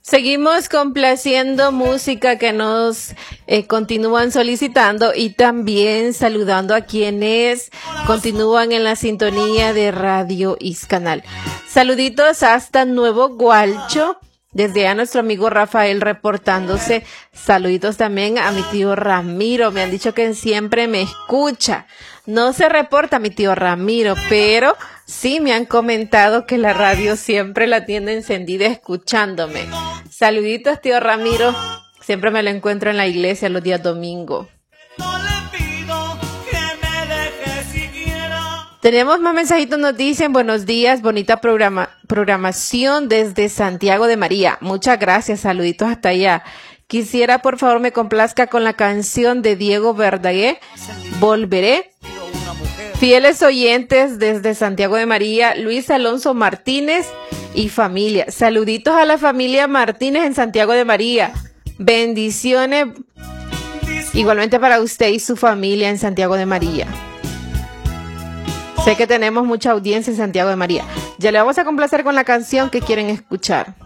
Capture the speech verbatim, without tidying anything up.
Seguimos complaciendo música que nos eh, continúan solicitando y también saludando a quienes continúan en la sintonía de Radio Iscanal. Saluditos hasta Nuevo Gualcho. Desde a nuestro amigo Rafael reportándose. Saluditos también a mi tío Ramiro. Me han dicho que siempre me escucha. No se reporta mi tío Ramiro, pero sí me han comentado que la radio siempre la tiene encendida escuchándome. Saluditos, tío Ramiro. Siempre me lo encuentro en la iglesia los días domingos. Tenemos más mensajitos, nos dicen, buenos días, bonita programa, programación desde Santiago de María. Muchas gracias, saluditos hasta allá. Quisiera, por favor, me complazca con la canción de Diego Verdaguer, Volveré. Fieles oyentes desde Santiago de María, Luis Alonso Martínez y familia. Saluditos a la familia Martínez en Santiago de María. Bendiciones igualmente para usted y su familia en Santiago de María. Sé que tenemos mucha audiencia en Santiago de María. Ya le vamos a complacer con la canción que quieren escuchar.